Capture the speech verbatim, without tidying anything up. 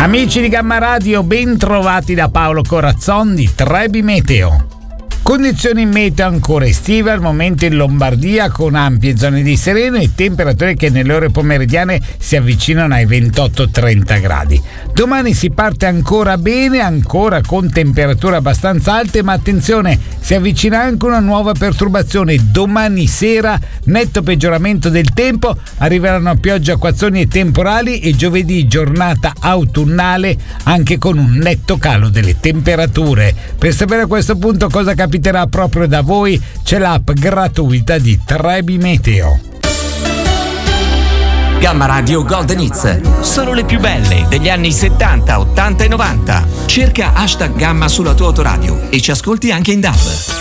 Amici di Gamma Radio, ben trovati da Paolo Corazzon di Trebi Meteo. Condizioni meteo ancora estive al momento in Lombardia, con ampie zone di sereno e temperature che nelle ore pomeridiane si avvicinano ai ventotto trenta gradi. Domani si parte ancora bene, ancora con temperature abbastanza alte, ma attenzione, si avvicina anche una nuova perturbazione. Domani sera netto peggioramento del tempo, arriveranno piogge, acquazzoni e temporali, e giovedì giornata autunnale anche con un netto calo delle temperature. Per sapere a questo punto cosa capiterà proprio da voi, c'è l'app gratuita di Trebi Meteo. Gamma Radio Golden Hits, solo le più belle degli anni settanta, ottanta e novanta. Cerca hashtag Gamma sulla tua autoradio e ci ascolti anche in D A B.